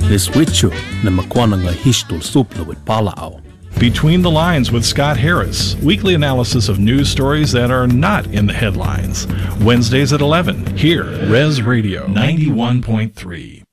Leswicho na makwana nga histul supla with palao. Between the Lines with Scott Harris, weekly analysis of news stories that are not in the headlines. Wednesdays at 11, here, Res Radio 91.3.